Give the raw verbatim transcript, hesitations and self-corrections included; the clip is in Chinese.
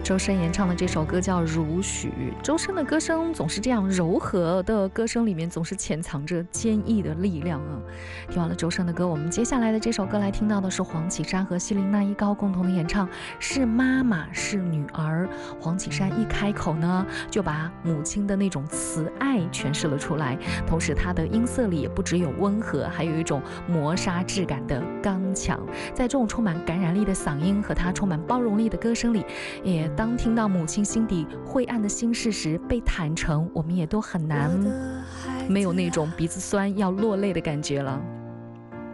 周深演唱的这首歌叫《如许》。周深的歌声总是这样柔和的歌声里面总是潜藏着坚毅的力量啊！听完了周深的歌，我们接下来的这首歌来听到的是黄绮珊和希林娜依高共同的演唱，是妈妈是女儿。黄绮珊一开口呢，就把母亲的那种慈爱诠释了出来，同时她的音色里也不只有温和，还有一种磨砂质感的刚强。在这种充满感染力的嗓音和她充满包容力的歌声里，也当听到母亲心底灰暗的心事时被坦诚，我们也都很难没有那种鼻子酸要落泪的感觉了。